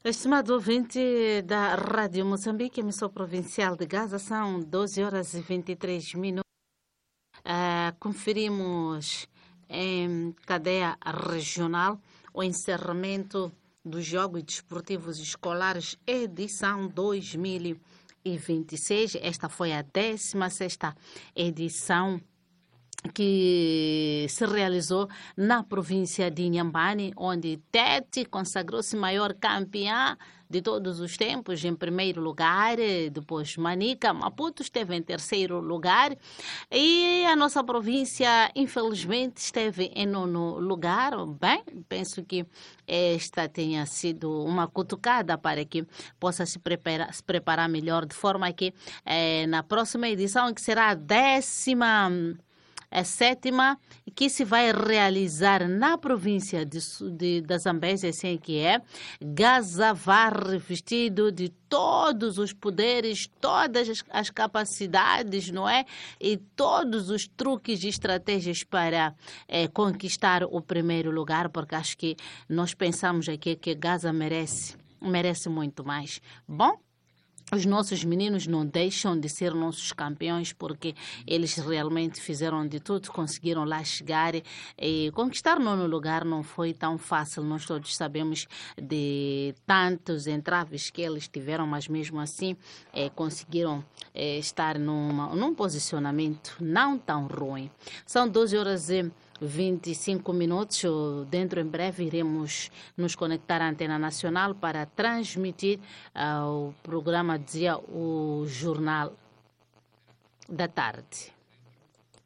Estimado ouvinte da Rádio Moçambique, emissão provincial de Gaza, são 12 horas e 23 minutos. Conferimos em cadeia regional o encerramento dos Jogos Desportivos Escolares, edição 2026. Esta foi a 16ª edição que se realizou na província de Inhambane, onde Tete consagrou-se maior campeã de todos os tempos, em primeiro lugar, depois Manica, Maputo esteve em terceiro lugar e a nossa província, infelizmente, esteve em nono lugar. Bem, penso que esta tenha sido uma cutucada para que possa se preparar melhor, de forma que na próxima edição, que será a 17ª, que se vai realizar na província da Zambésia, assim que é, Gaza vai revestido de todos os poderes, todas as capacidades, não é? E todos os truques e estratégias para conquistar o primeiro lugar, porque acho que nós pensamos aqui que Gaza merece muito mais. Bom, os nossos meninos não deixam de ser nossos campeões porque eles realmente fizeram de tudo, conseguiram lá chegar e conquistar nono lugar não foi tão fácil. Nós todos sabemos de tantos entraves que eles tiveram, mas mesmo assim conseguiram estar num posicionamento não tão ruim. São 12 horas e 25 minutos. Dentro em breve iremos nos conectar à Antena Nacional para transmitir o programa, dizia o Jornal da Tarde.